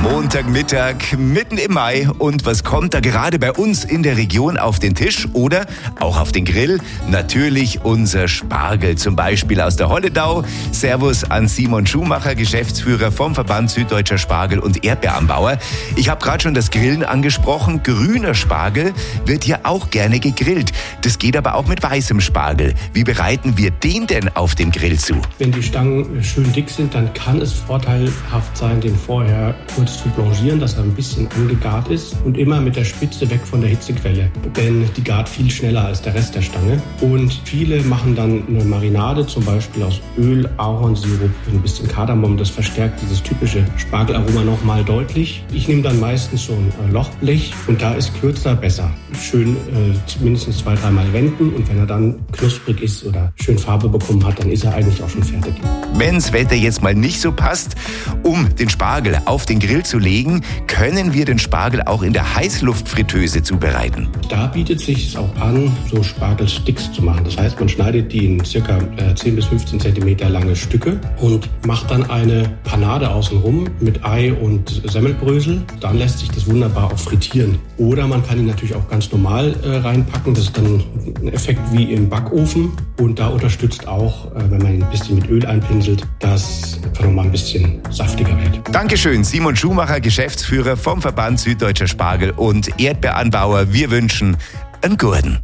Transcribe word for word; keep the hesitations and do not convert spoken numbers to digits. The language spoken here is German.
Montagmittag, mitten im Mai. Und was kommt da gerade bei uns in der Region auf den Tisch oder auch auf den Grill? Natürlich unser Spargel, zum Beispiel aus der Holledau. Servus an Simon Schumacher, Geschäftsführer vom Verband Süddeutscher Spargel- und Erdbeeranbauer. Ich habe gerade schon das Grillen angesprochen. Grüner Spargel wird hier auch gerne gegrillt. Das geht aber auch mit weißem Spargel. Wie bereiten wir den denn auf dem Grill zu? Wenn die Stangen schön dick sind, dann kann es vorteilhaft sein, den vorher kurz zu blanchieren, dass er ein bisschen angegart ist und immer mit der Spitze weg von der Hitzequelle, denn die gart viel schneller als der Rest der Stange. Und viele machen dann eine Marinade, zum Beispiel aus Öl, Ahornsirup, ein bisschen Kardamom. Das verstärkt dieses typische Spargelaroma nochmal deutlich. Ich nehme dann meistens so ein Lochblech und da ist kürzer besser. Schön äh, mindestens zwei, dreimal wenden und wenn er dann knusprig ist oder schön Farbe bekommen hat, dann ist er eigentlich auch schon fertig. Wenn's Wetter jetzt mal nicht so passt, um den Spargel auf den Grill zu legen, können wir den Spargel auch in der Heißluftfritteuse zubereiten. Da bietet sich es auch an, so Spargelsticks zu machen. Das heißt, man schneidet die in circa zehn bis fünfzehn Zentimeter lange Stücke und macht dann eine Panade außenrum mit Ei und Semmelbrösel. Dann lässt sich das wunderbar auch frittieren. Oder man kann ihn natürlich auch ganz normal äh, reinpacken. Das ist dann ein Effekt wie im Backofen. Und da unterstützt auch, äh, wenn man ihn ein bisschen mit Öl einpinselt, dass einfach nochmal ein bisschen saftiger wird. Dankeschön, Simon Schumacher, Geschäftsführer vom Verband Süddeutscher Spargel- und Erdbeeranbauer. Wir wünschen einen guten.